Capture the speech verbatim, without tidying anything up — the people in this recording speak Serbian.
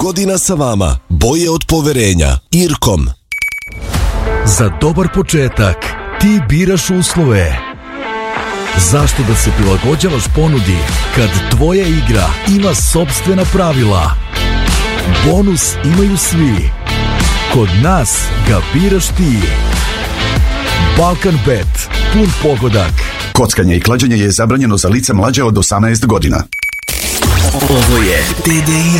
godina sa vama. Boje od poverenja. Irkom. Za dobar početak ti biraš uslove. Zašto da se prilagođavaš ponudi kad tvoja igra ima sopstvena pravila? Bonus imaju svi. Kod nas ga biraš ti. Balkan Bet. Pun pogodak. Kockanje i klađenje je zabranjeno za lice mlađe od osamnaest godina. Ovo je T D I